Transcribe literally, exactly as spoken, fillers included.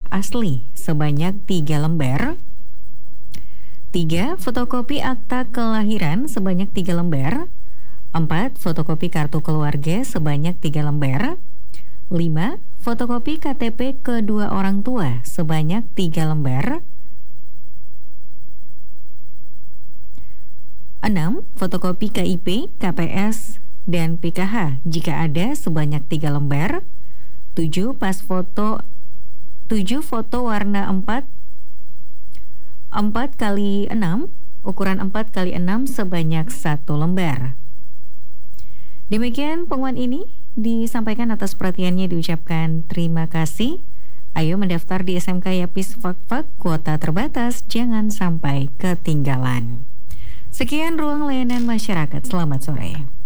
asli sebanyak tiga lembar. Tiga, fotokopi akta kelahiran sebanyak tiga lembar. Empat, fotokopi kartu keluarga sebanyak tiga lembar. Lima, fotokopi K T P kedua orang tua sebanyak tiga lembar. Enam, fotokopi K I P, K P S, dan P K H jika ada sebanyak tiga lembar. Tujuh, pas foto Tujuh, foto warna empat empat kali enam, ukuran empat kali enam sebanyak satu lembar. Demikian pengumuman ini disampaikan, atas perhatiannya diucapkan terima kasih. Ayo mendaftar di S M K Yapis Fakfak, kuota terbatas, jangan sampai ketinggalan. Sekian ruang layanan masyarakat, selamat sore.